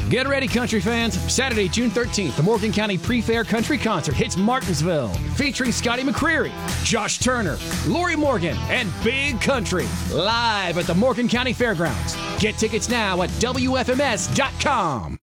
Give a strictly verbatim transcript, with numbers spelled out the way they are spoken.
Get ready, country fans. Saturday, June thirteenth, the Morgan County Pre-Fair Country Concert hits Martinsville, featuring Scotty McCreery, Josh Turner, Lori Morgan, and Big Country, live at the Morgan County Fairgrounds. Get tickets now at W F M S dot com.